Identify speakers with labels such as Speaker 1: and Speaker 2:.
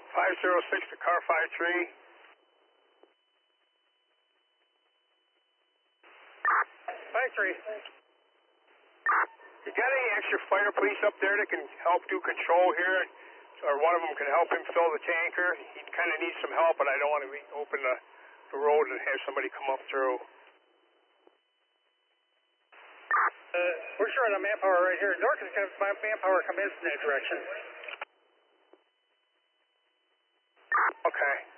Speaker 1: 506 to car 53. You got any extra fire police up there that can help do control here? Or one of them can help him fill the tanker? He kind of needs some help, but I don't want to open the road and have somebody come up through.
Speaker 2: We're short on manpower right here. North is going to have manpower come in from that direction.
Speaker 1: Okay.